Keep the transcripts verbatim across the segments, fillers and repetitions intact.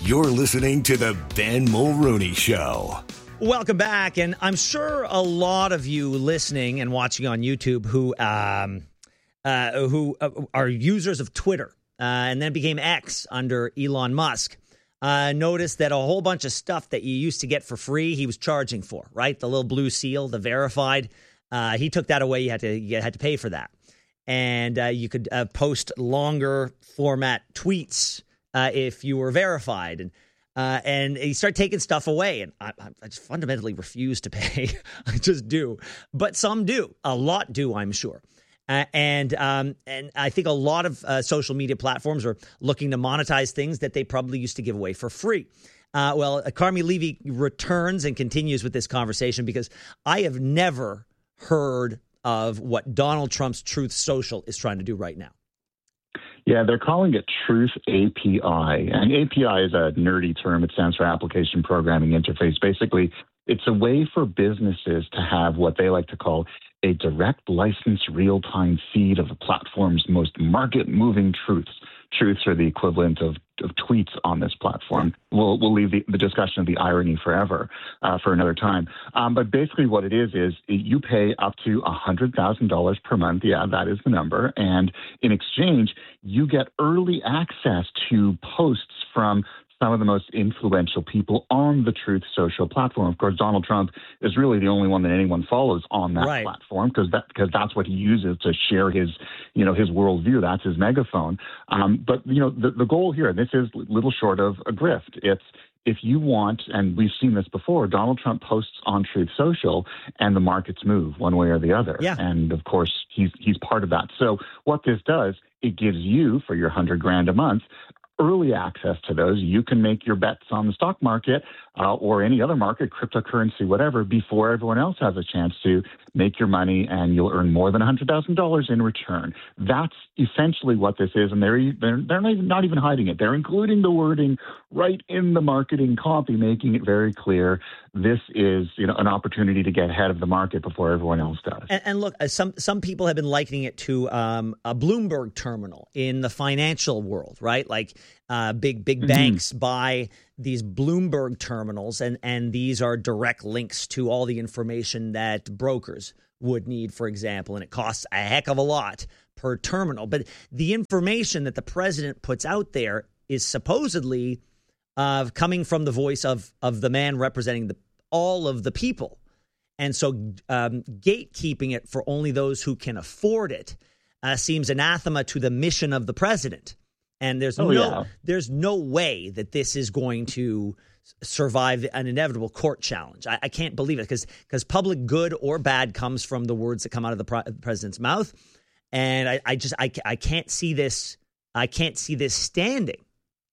You're listening to the Ben Mulrooney Show. Welcome back, and I'm sure a lot of you listening and watching on YouTube who um, uh, who uh, are users of Twitter uh, and then became X under Elon Musk uh, noticed that a whole bunch of stuff that you used to get for free, he was charging for, right? The little blue seal, the verified, uh, he took that away. You had to you had to pay for that, and uh, you could uh, post longer format tweets uh, if you were verified, and. Uh, and you start taking stuff away, and I, I just fundamentally refuse to pay. I just do, but some do. A lot do, I'm sure. Uh, and um, and I think a lot of uh, social media platforms are looking to monetize things that they probably used to give away for free. Uh, well, Carmi Levy returns and continues with this conversation because I have never heard of what Donald Trump's Truth Social is trying to do right now. Yeah, they're calling it Truth A P I. And A P I is a nerdy term. It stands for Application Programming Interface. Basically, it's a way for businesses to have what they like to call a direct licensed real-time feed of the platform's most market-moving truths. Truths are the equivalent of, of tweets on this platform. We'll we'll leave the, the discussion of the irony forever uh, for another time. Um, but basically what it is is you pay up to one hundred thousand dollars per month. Yeah, that is the number. And in exchange, you get early access to posts from some of the most influential people on the Truth Social platform. Of course, Donald Trump is really the only one that anyone follows on that right. platform because that because that's what he uses to share his, you know, his worldview. That's his megaphone. Um, but you know, the, the goal here, and this is little short of a grift. It's if you want, and we've seen this before, Donald Trump posts on Truth Social, and the markets move one way or the other. Yeah. And of course, he's he's part of that. So what this does, it gives you for your hundred grand a month early access to those. You can make your bets on the stock market uh, or any other market, cryptocurrency, whatever, before everyone else has a chance to make your money, and you'll earn more than one hundred thousand dollars in return. That's essentially what this is, and they're they're, they're not, even, not even hiding it. They're including the wording right in the marketing copy, making it very clear this is, you know, an opportunity to get ahead of the market before everyone else does. And, and look, some some people have been likening it to um, a Bloomberg terminal in the financial world, right? Like uh, big big mm-hmm. banks buy these Bloomberg terminals, and, and these are direct links to all the information that brokers would need, for example, and it costs a heck of a lot per terminal. But the information that the president puts out there is supposedly uh, coming from the voice of of the man representing the, all of the people. And so um, gatekeeping it for only those who can afford it uh, seems anathema to the mission of the president. And there's oh, no yeah. there's no way that this is going to survive an inevitable court challenge. I, I can't believe it because because public good or bad comes from the words that come out of the pre- president's mouth. And I, I just I, I can't see this. I can't see this standing.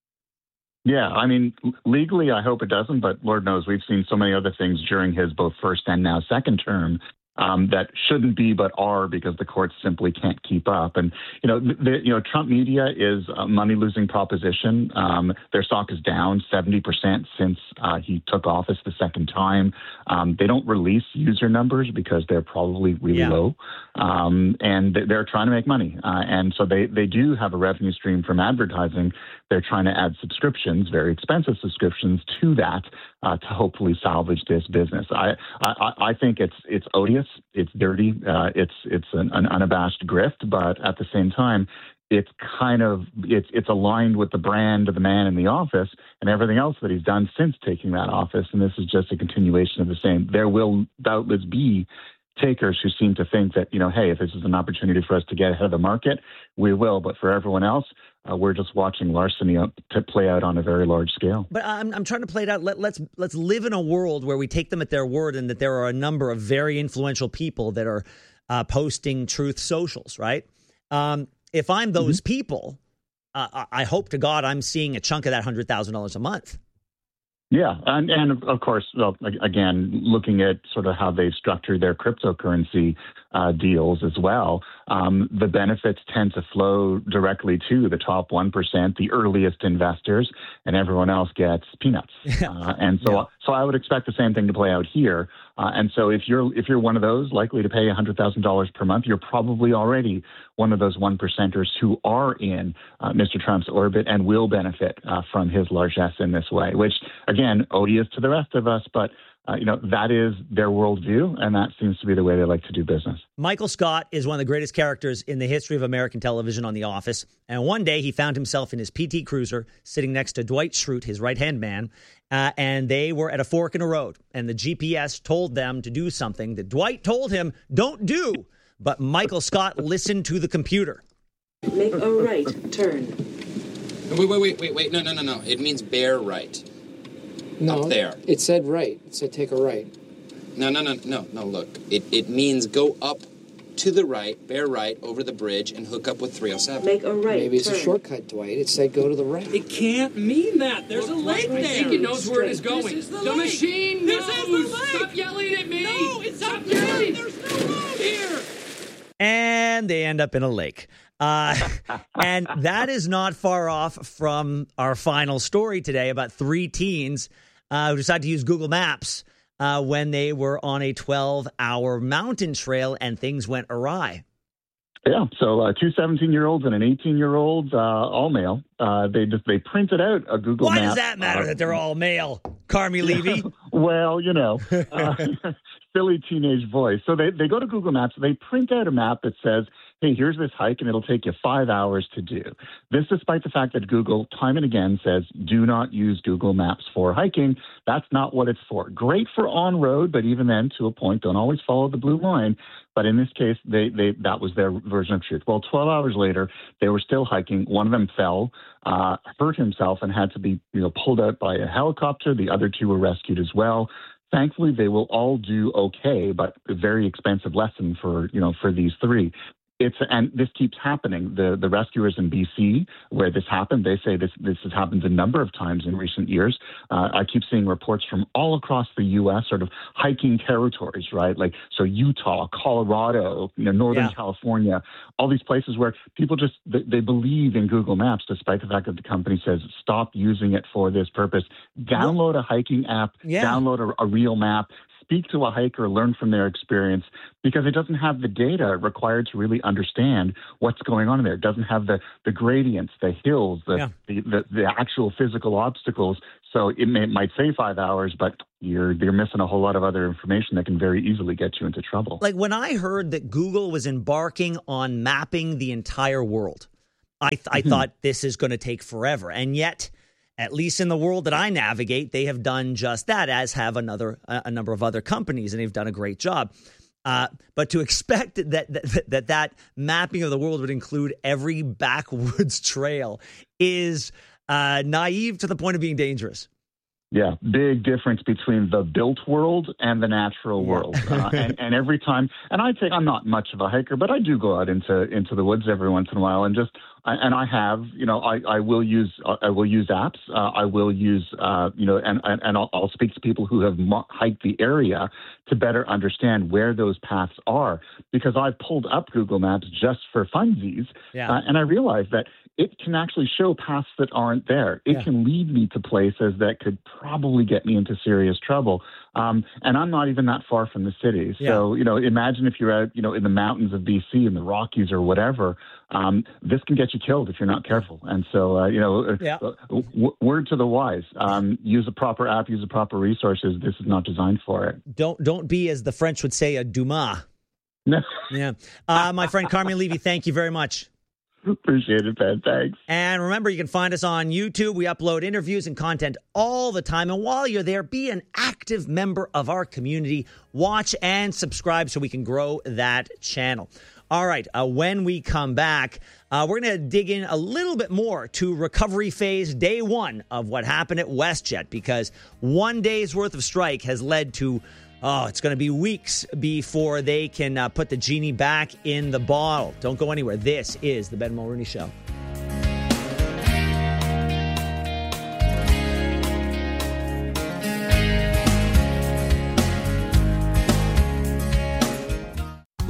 Yeah, I mean, legally, I hope it doesn't. But Lord knows we've seen so many other things during his both first and now second term Um, that shouldn't be but are because the courts simply can't keep up. And, you know, the, you know, Trump media is a money-losing proposition. Um, their stock is down seventy percent since uh, he took office the second time. Um, they don't release user numbers because they're probably really yeah. low. Um, and they're trying to make money. Uh, and so they, they do have a revenue stream from advertising. They're trying to add subscriptions, very expensive subscriptions, to that uh, to hopefully salvage this business. I, I, I think it's it's odious. It's dirty. Uh, it's it's an, an unabashed grift, but at the same time, it's kind of it's it's aligned with the brand of the man in the office and everything else that he's done since taking that office. And this is just a continuation of the same. There will doubtless be takers who seem to think that, you know, hey, if this is an opportunity for us to get ahead of the market, we will. But for everyone else, uh, we're just watching larceny to play out on a very large scale. But I'm I'm trying to play it out. Let, let's let's live in a world where we take them at their word, and that there are a number of very influential people that are uh, posting Truth Socials, right? Um, if I'm those mm-hmm. people, uh, I hope to God I'm seeing a chunk of that one hundred thousand dollars a month. Yeah, and, and of course, well, again, looking at sort of how they've structured their cryptocurrency uh, deals as well, um, the benefits tend to flow directly to the top one percent, the earliest investors, and everyone else gets peanuts. Uh, and so, yeah. so I would expect the same thing to play out here. Uh, and so if you're if you're one of those likely to pay one hundred thousand dollars per month, you're probably already one of those one percenters who are in uh, Mister Trump's orbit and will benefit uh, from his largesse in this way, which, again, odious to the rest of us, but Uh, you know, that is their worldview, and that seems to be the way they like to do business. Michael Scott is one of the greatest characters in the history of American television on The Office. And one day he found himself in his P T Cruiser sitting next to Dwight Schrute, his right-hand man, uh, and they were at a fork in a road. And the G P S told them to do something that Dwight told him, don't do. But Michael Scott listened to the computer. Make a right turn. Wait, wait, wait, wait, wait. No, no, no, no. It means bear right. No, up there. It said right. It said take a right. No, no, no, no, no, look. It it means go up to the right, bear right, over the bridge, and hook up with three oh seven. Make a right Maybe it's turn. a shortcut, Dwight. It said go to the right. It can't mean that. There's a lake there. I think it knows where it is going. This is the, the lake. machine This knows. is the lake. Stop yelling at me. No, it's Stop up yelling. there. There's no road here. And they end up in a lake. Uh, and that is not far off from our final story today about three teens uh, who decided to use Google Maps uh, when they were on a twelve-hour mountain trail and things went awry. Yeah, so uh, two seventeen-year-olds and an eighteen-year-old, uh, all male. Uh, they just they printed out a Google Why Map. does that matter uh, that they're all male? Carmi Levy? Well, you know, uh, silly teenage voice. So they, they go to Google Maps. They print out a map that says, hey, here's this hike, and it'll take you five hours to do. This despite the fact that Google time and again says, do not use Google Maps for hiking. That's not what it's for. Great for on-road, but even then, to a point, don't always follow the blue line. But in this case, they, they that was their version of truth. Well, twelve hours later, they were still hiking. One of them fell, uh, hurt himself, and had to be you know pulled out by a helicopter. The other two were rescued as well. Thankfully, they will all do okay, but a very expensive lesson for you know for these three. It's and this keeps happening. The the rescuers in B C where this happened, they say this this has happened a number of times in recent years. Uh, I keep seeing reports from all across the U S, sort of hiking territories, right? Like so, Utah, Colorado, you know, Northern Yeah. California, all these places where people just they, they believe in Google Maps, despite the fact that the company says stop using it for this purpose. Download a hiking app. Yeah. Download a, a real map. Speak to a hiker, learn from their experience, because it doesn't have the data required to really understand what's going on in there. It doesn't have the, the gradients, the hills, the, Yeah. the, the the actual physical obstacles. So it, may, it might say five hours, but you're you're missing a whole lot of other information that can very easily get you into trouble. Like when I heard that Google was embarking on mapping the entire world, I, th- I Mm-hmm. thought this is going to take forever. And yet, at least in the world that I navigate, they have done just that, as have another a number of other companies, and they've done a great job. Uh, but to expect that that, that that mapping of the world would include every backwoods trail is uh, naive to the point of being dangerous. Yeah, big difference between the built world and the natural world. Uh, and, and every time, and I think I'm not much of a hiker, but I do go out into into the woods every once in a while, and just and I have, you know, I, I will use I will use apps. Uh, I will use, uh, you know, and and, and I'll, I'll speak to people who have hiked the area to better understand where those paths are, because I've pulled up Google Maps just for funsies, Yeah. uh, and I realized that it can actually show paths that aren't there. It Yeah. can lead me to places that could probably get me into serious trouble. Um, and I'm not even that far from the city. So, Yeah. you know, imagine if you're out, you know, in the mountains of B C, in the Rockies or whatever, um, this can get you killed if you're not careful. And so, uh, you know, Yeah. uh, w- word to the wise, um, use a proper app, use the proper resources. This is not designed for it. Don't don't be, as the French would say, a Dumas. Yeah. Uh, my friend Carmi Levy, thank you very much. Appreciate it, Ben. Thanks. And remember, you can find us on YouTube. We upload interviews and content all the time. And while you're there, be an active member of our community. Watch and subscribe so we can grow that channel. All right, uh, when we come back, uh, we're going to dig in a little bit more to recovery phase day one of what happened at WestJet, because one day's worth of strike has led to Oh, it's going to be weeks before they can uh, put the genie back in the bottle. Don't go anywhere. This is the Ben Mulrooney Show.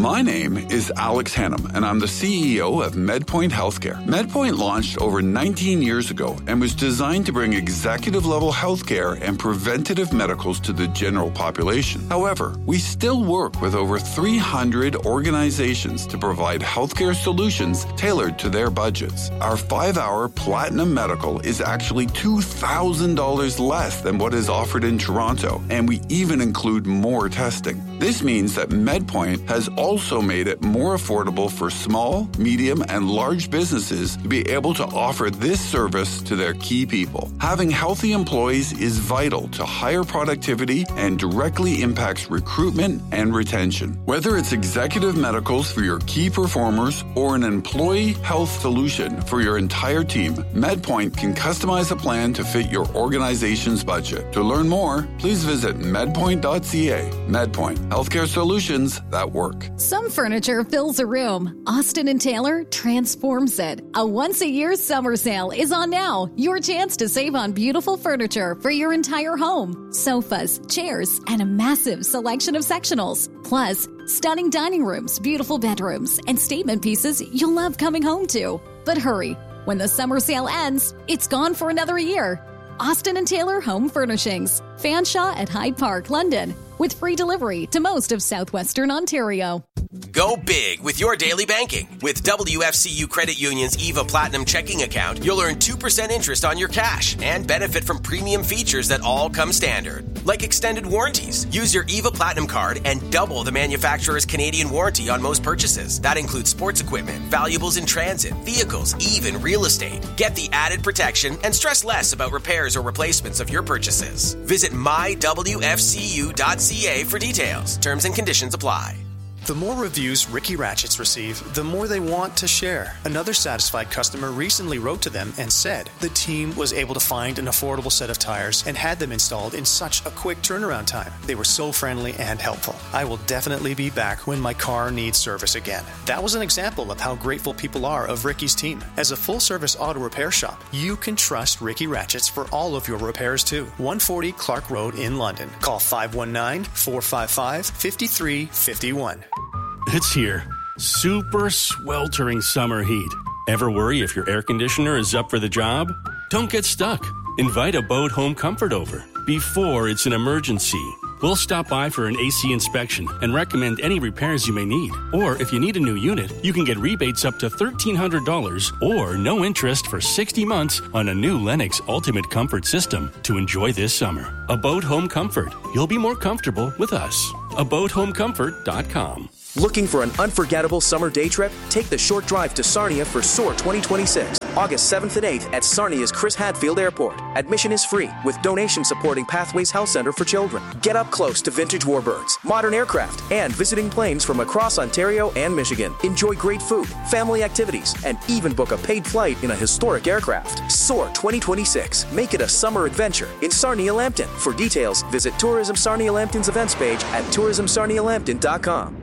My name is Alex Hannum, and I'm the C E O of MedPoint Healthcare. MedPoint launched over nineteen years ago and was designed to bring executive-level healthcare and preventative medicals to the general population. However, we still work with over three hundred organizations to provide healthcare solutions tailored to their budgets. Our five-hour Platinum Medical is actually two thousand dollars less than what is offered in Toronto, and we even include more testing. This means that MedPoint has also made it more affordable for small, medium, and large businesses to be able to offer this service to their key people. Having healthy employees is vital to higher productivity and directly impacts recruitment and retention. Whether it's executive medicals for your key performers or an employee health solution for your entire team, MedPoint can customize a plan to fit your organization's budget. To learn more, please visit medpoint dot c a. MedPoint, healthcare solutions that work. Some furniture fills a room. Austin and Taylor transforms it. A once-a-year summer sale is on now. Your chance to save on beautiful furniture for your entire home. Sofas, chairs, and a massive selection of sectionals. Plus, stunning dining rooms, beautiful bedrooms, and statement pieces you'll love coming home to. But hurry, when the summer sale ends, it's gone for another year. Austin and Taylor Home Furnishings. Fanshawe at Hyde Park, London. With free delivery to most of southwestern Ontario. Go big with your daily banking. With W F C U Credit Union's E V A Platinum checking account, you'll earn two percent interest on your cash and benefit from premium features that all come standard, like extended warranties. Use your E V A Platinum card and double the manufacturer's Canadian warranty on most purchases. That includes sports equipment, valuables in transit, vehicles, even real estate. Get the added protection and stress less about repairs or replacements of your purchases. Visit my w f c u dot c a for details. Terms and conditions apply. The more reviews Ricky Ratchets receive, the more they want to share. Another satisfied customer recently wrote to them and said the team was able to find an affordable set of tires and had them installed in such a quick turnaround time. They were so friendly and helpful. I will definitely be back when my car needs service again. That was an example of how grateful people are of Ricky's team. As a full-service auto repair shop, you can trust Ricky Ratchets for all of your repairs too. one forty Clark Road in London. Call five one nine, four five five, five three five one. It's here. Super sweltering summer heat. Ever worry if your air conditioner is up for the job? Don't get stuck. Invite Abode Home Comfort over before it's an emergency. We'll stop by for an A C inspection and recommend any repairs you may need. Or if you need a new unit, you can get rebates up to thirteen hundred dollars or no interest for sixty months on a new Lennox Ultimate Comfort system to enjoy this summer. Abode Home Comfort. You'll be more comfortable with us. abode home comfort dot com. Looking for an unforgettable summer day trip? Take the short drive to Sarnia for Soar twenty twenty-six, August seventh and eighth at Sarnia's Chris Hadfield Airport. Admission is free, with donations supporting Pathways Health Center for Children. Get up close to vintage warbirds, modern aircraft, and visiting planes from across Ontario and Michigan. Enjoy great food, family activities, and even book a paid flight in a historic aircraft. Soar twenty twenty-six. Make it a summer adventure in Sarnia Lambton. For details, visit Tourism Sarnia Lambton's events page at tourism sarnia lambton dot com.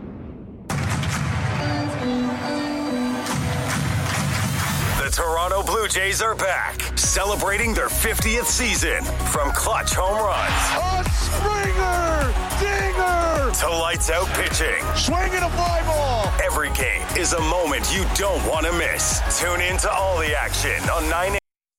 Toronto Blue Jays are back, celebrating their fiftieth season. From clutch home runs, a Springer, dinger, to lights out pitching, swinging a fly ball. Every game is a moment you don't want to miss. Tune in to all the action on nine.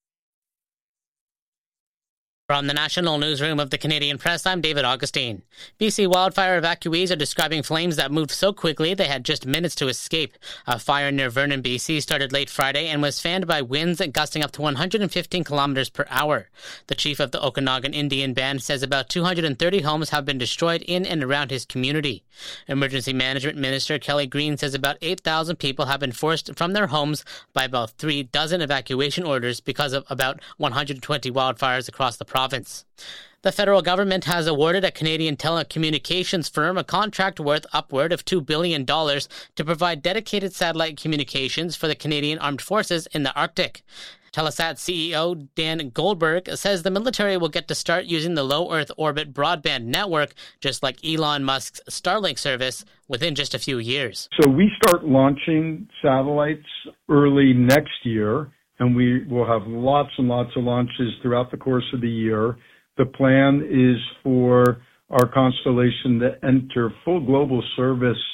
From the National Newsroom of the Canadian Press, I'm David Augustine. B C wildfire evacuees are describing flames that moved so quickly they had just minutes to escape. A fire near Vernon, B C started late Friday and was fanned by winds gusting up to one hundred fifteen kilometers per hour. The chief of the Okanagan Indian Band says about two hundred thirty homes have been destroyed in and around his community. Emergency Management Minister Kelly Green says about eight thousand people have been forced from their homes by about three dozen evacuation orders because of about one hundred twenty wildfires across the province. The federal government has awarded a Canadian telecommunications firm a contract worth upward of two billion dollars to provide dedicated satellite communications for the Canadian Armed Forces in the Arctic. Telesat C E O Dan Goldberg says the military will get to start using the low Earth orbit broadband network, just like Elon Musk's Starlink service, within just a few years. So we start launching satellites early next year, and we will have lots and lots of launches throughout the course of the year. The plan is for our constellation to enter full global service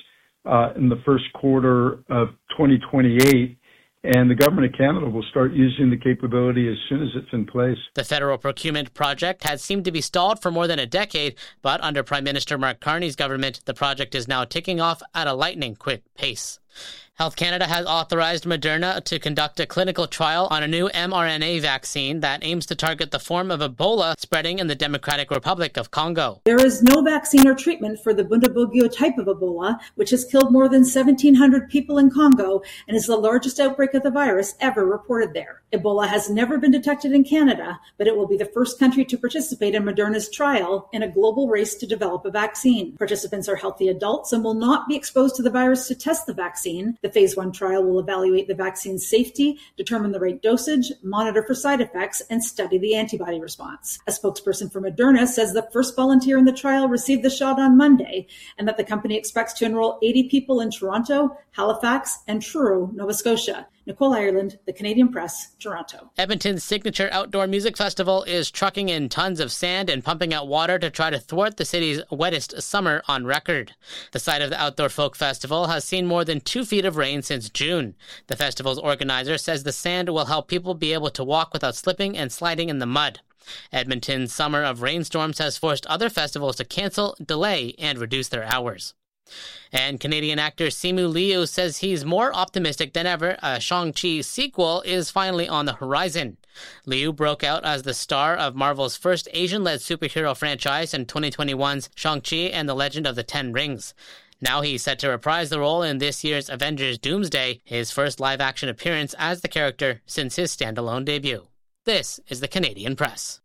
uh, in the first quarter of twenty twenty-eight. And the government of Canada will start using the capability as soon as it's in place. The federal procurement project had seemed to be stalled for more than a decade, but under Prime Minister Mark Carney's government, the project is now ticking off at a lightning-quick pace. Health Canada has authorized Moderna to conduct a clinical trial on a new mRNA vaccine that aims to target the form of Ebola spreading in the Democratic Republic of Congo. There is no vaccine or treatment for the Bundibugyo type of Ebola, which has killed more than seventeen hundred people in Congo and is the largest outbreak of the virus ever reported there. Ebola has never been detected in Canada, but it will be the first country to participate in Moderna's trial in a global race to develop a vaccine. Participants are healthy adults and will not be exposed to the virus to test the vaccine. The phase one trial will evaluate the vaccine's safety, determine the right dosage, monitor for side effects, and study the antibody response. A spokesperson for Moderna says the first volunteer in the trial received the shot on Monday, and that the company expects to enroll eighty people in Toronto, Halifax, and Truro, Nova Scotia. Nicole Ireland, The Canadian Press, Toronto. Edmonton's signature outdoor music festival is trucking in tons of sand and pumping out water to try to thwart the city's wettest summer on record. The site of the Outdoor Folk Festival has seen more than two feet of rain since June. The festival's organizer says the sand will help people be able to walk without slipping and sliding in the mud. Edmonton's summer of rainstorms has forced other festivals to cancel, delay, and reduce their hours. And Canadian actor Simu Liu says he's more optimistic than ever a Shang-Chi sequel is finally on the horizon. Liu broke out as the star of Marvel's first Asian-led superhero franchise in twenty twenty-one's Shang-Chi and the Legend of the Ten Rings. Now he's set to reprise the role in this year's Avengers Doomsday, his first live-action appearance as the character since his standalone debut. This is the Canadian Press.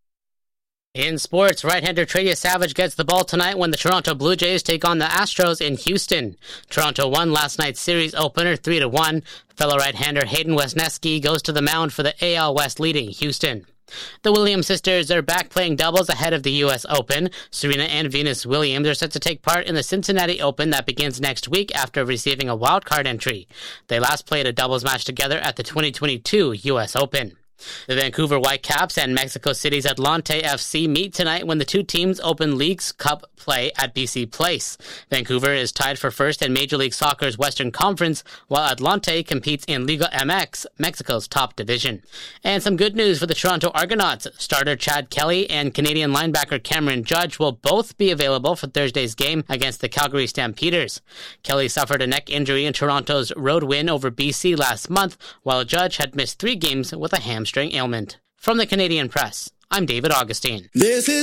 In sports, right-hander Trevor Savage gets the ball tonight when the Toronto Blue Jays take on the Astros in Houston. Toronto won last night's series opener three to one. Fellow right-hander Hayden Wesneski goes to the mound for the A L West leading Houston. The Williams sisters are back playing doubles ahead of the U S Open. Serena and Venus Williams are set to take part in the Cincinnati Open that begins next week after receiving a wildcard entry. They last played a doubles match together at the twenty twenty-two U S Open. The Vancouver Whitecaps and Mexico City's Atlante F C meet tonight when the two teams open Leagues Cup play at B C Place. Vancouver is tied for first in Major League Soccer's Western Conference, while Atlante competes in Liga M X, Mexico's top division. And some good news for the Toronto Argonauts. Starter Chad Kelly and Canadian linebacker Cameron Judge will both be available for Thursday's game against the Calgary Stampeders. Kelly suffered a neck injury in Toronto's road win over B C last month, while Judge had missed three games with a hamstring ailment. From the Canadian Press, I'm David Augustine. This is